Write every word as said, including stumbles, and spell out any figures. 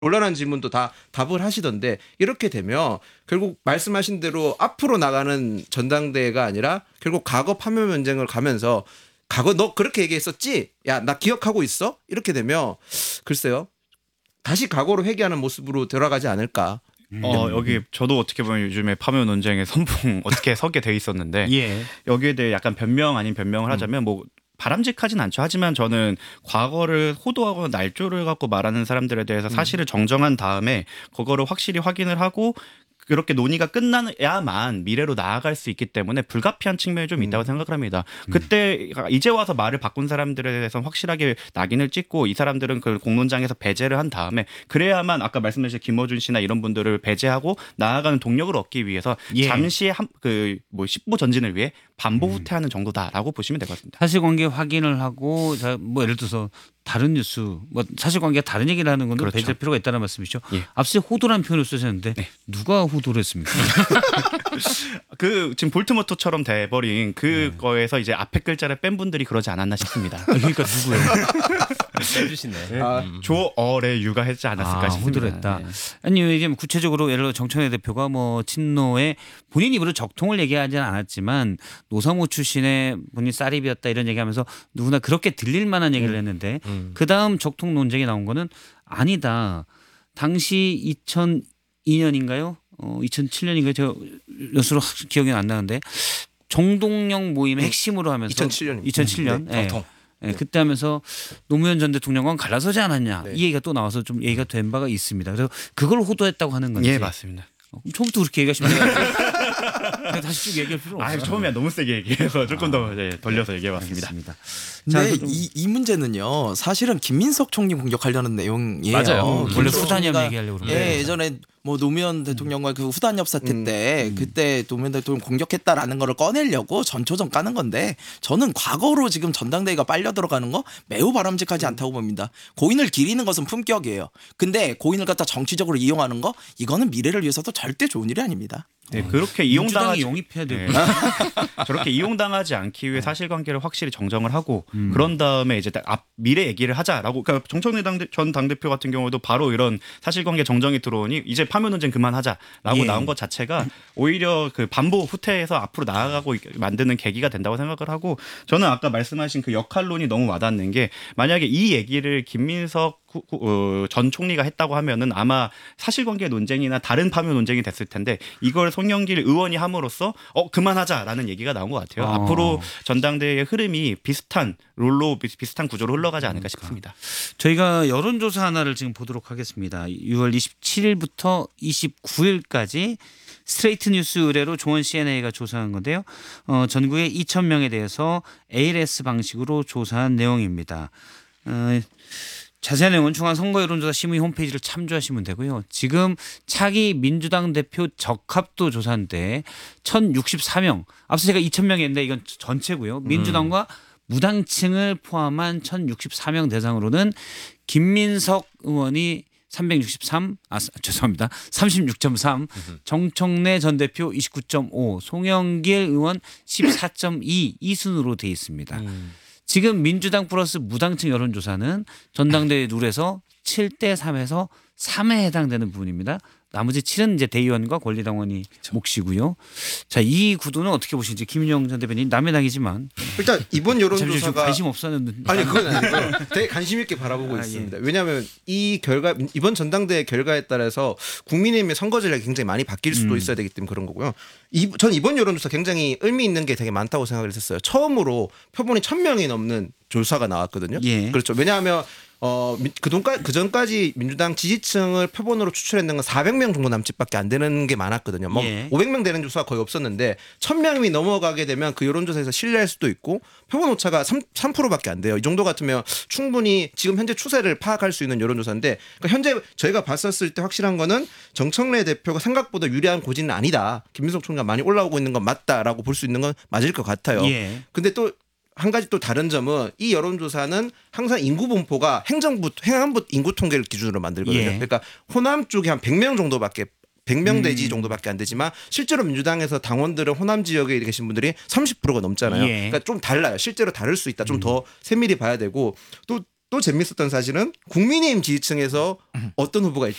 곤란한 질문도 다 답을 하시던데 이렇게 되면 결국 말씀하신 대로 앞으로 나가는 전당대회가 아니라 결국 과거 파면 논쟁을 가면서 과거 너 그렇게 얘기했었지? 야, 나 기억하고 있어? 이렇게 되면 글쎄요. 다시 과거로 회귀하는 모습으로 들어가지 않을까. 어 여기 저도 어떻게 보면 요즘에 파묘 논쟁의 선봉 어떻게 서게 돼 있었는데 예. 여기에 대해 약간 변명 아닌 변명을 하자면 뭐 바람직하진 않죠. 하지만 저는 과거를 호도하고 날조를 갖고 말하는 사람들에 대해서 사실을 정정한 다음에 그거를 확실히 확인을 하고 그렇게 논의가 끝나야만 미래로 나아갈 수 있기 때문에 불가피한 측면이 좀 있다고 음. 생각을 합니다. 그때 이제 와서 말을 바꾼 사람들에 대해서 확실하게 낙인을 찍고 이 사람들은 그 공론장에서 배제를 한 다음에 그래야만 아까 말씀하신 김어준 씨나 이런 분들을 배제하고 나아가는 동력을 얻기 위해서 예. 잠시 그뭐 십보 전진을 위해 반보 후퇴하는 정도다라고 보시면 될 것 같습니다. 사실관계 확인을 하고 뭐 예를 들어서 다른 뉴스, 뭐 사실관계가 다른 얘기를 하는 건 그렇죠. 배제할 필요가 있다는 말씀이죠. 예. 앞서 호도라는 표현을 쓰셨는데 네. 누가 호도를 했습니까? 그 지금 볼트모터처럼 돼버린 그거에서 이제 앞에 글자를 뺀 분들이 그러지 않았나 싶습니다. 그러니까 누구예요? 빼주시네. 아, 조얼에 육아했지 않았을까 아, 싶습니다. 호도했다. 네. 아니 이제 구체적으로 예를 들어 정청래 대표가 뭐 친노에 본인 입으로 적통을 얘기하지는 않았지만 노사모 출신의 본인 쌀입이었다 이런 얘기하면서 누구나 그렇게 들릴 만한 얘기를 했는데 음. 그 다음 적통 논쟁이 나온 거는 아니다. 당시 이천이 년인가요? 어, 이천칠 년인가요? 제가 여수로 기억이 안 나는데 정동영 모임의 핵심으로 하면서 이천칠 년입니다. 이천칠 년 네, 네. 네, 그때 하면서 노무현 전 대통령과 갈라서지 않았냐 네. 이 얘기가 또 나와서 좀 얘기가 된 바가 있습니다. 그래서 그걸 호도했다고 하는 건지. 예, 맞습니다. 처음부터 그렇게 얘기하시면 다시 쭉 얘기할 필요 없어요. 아, 처음에 너무 세게 얘기해서 조금 아, 더 이제 돌려서 얘기해봤습니다. 근데 이, 이 문제는요 사실은 김민석 총리 공격하려는 내용이에요. 맞아요. 원래 후단협 얘기하려고 그러는데. 예, 예전에 뭐 노무현 대통령과 그 후단협 사태 음. 때 음. 그때 노무현 대통령 공격했다라는 거를 꺼내려고 전초전 까는 건데 저는 과거로 지금 전당대회가 빨려 들어가는 거 매우 바람직하지 않다고 봅니다. 고인을 기리는 것은 품격이에요. 근데 고인을 갖다 정치적으로 이용하는 거 이거는 미래를 위해서도 절대 좋은 일이 아닙니다. 네, 그렇게 이용당하지 영입해야 되고 네. 저렇게 이용당하지 않기 위해 사실관계를 확실히 정정을 하고 음. 그런 다음에 이제 앞 미래 얘기를 하자라고 그러니까 정청래 당대, 전 당대표 같은 경우도 바로 이런 사실관계 정정이 들어오니 이제 파묘 논쟁 그만하자라고 예. 나온 것 자체가 오히려 그 반보 후퇴해서 앞으로 나아가고 만드는 계기가 된다고 생각을 하고 저는 아까 말씀하신 그 역할론이 너무 와닿는 게 만약에 이 얘기를 김민석 어, 전 총리가 했다고 하면은 아마 사실관계 논쟁이나 다른 파묘 논쟁이 됐을 텐데 이걸 송영길 의원이 함으로써 어 그만하자라는 얘기가 나온 것 같아요. 어. 앞으로 전당대회의 흐름이 비슷한 롤로 비슷한 구조로 흘러가지 않을까 싶습니다. 저희가 여론조사 하나를 지금 보도록 하겠습니다. 유월 이십칠일부터 이십구일까지 스트레이트 뉴스 의뢰로 조원 씨엔에이가 조사한 건데요. 어, 전국에 이천 명에 대해서 에이엘에스 방식으로 조사한 내용입니다. 어, 자세한 내용은 중앙선거여론조사 심의 홈페이지를 참조하시면 되고요. 지금 차기 민주당 대표 적합도 조사인데 천육십사 명. 앞서 제가 이천 명이 했는데 이건 전체고요. 민주당과 음. 무당층을 포함한 천육십사 명 대상으로는 김민석 의원이 삼백육십삼, 아 죄송합니다. 삼십육 점 삼, 정청래 전 대표 이십구 점 오, 송영길 의원 십사 점 이 이 순으로 돼 있습니다. 음. 지금 민주당 플러스 무당층 여론조사는 전당대회 룰에서 칠 대 삼에서 삼에 해당되는 부분입니다. 나머지 칠은 이제 대의원과 권리당원이 그렇죠. 몫이고요. 자, 이 구도는 어떻게 보시는지 김윤영 전 대표님 남의 당이지만 일단 이번 여론조사가 관심 없었는데 아니 그건 아니고요. 되게 관심 있게 바라보고 아, 있습니다. 예. 왜냐하면 이 결과 이번 전당대회 결과에 따라서 국민의힘의 선거 전략이 굉장히 많이 바뀔 수도 음. 있어야 되기 때문에 그런 거고요. 이, 전 이번 여론조사 굉장히 의미 있는 게 되게 많다고 생각을 했었어요. 처음으로 표본이 천 명이 넘는 조사가 나왔거든요. 예. 그렇죠. 왜냐하면 어, 그동까, 그전까지 민주당 지지층을 표본으로 추출했는 건 사백 명 정도 남짓밖에 안 되는 게 많았거든요. 뭐 예. 오백 명 되는 조사가 거의 없었는데 천 명이 넘어가게 되면 그 여론조사에서 신뢰할 수도 있고 표본 오차가 삼, 삼 퍼센트밖에 안 돼요. 이 정도 같으면 충분히 지금 현재 추세를 파악할 수 있는 여론조사인데 그러니까 현재 저희가 봤었을 때 확실한 거는 정청래 대표가 생각보다 유리한 고지는 아니다. 김민석 총리가 많이 올라오고 있는 건 맞다라고 볼 수 있는 건 맞을 것 같아요. 예. 근데 또 한 가지 또 다른 점은 이 여론조사는 항상 인구 분포가 행정부, 행안부 인구 통계를 기준으로 만들거든요. 예. 그러니까 호남 쪽에 한 백 명 정도밖에 백 명 대지 음. 정도밖에 안 되지만 실제로 민주당에서 당원들은 호남 지역에 계신 분들이 삼십 퍼센트가 넘잖아요. 예. 그러니까 좀 달라요. 실제로 다를 수 있다. 좀 더 음. 세밀히 봐야 되고 또 또 재밌었던 사실은 국민의힘 지지층에서 어떤 후보가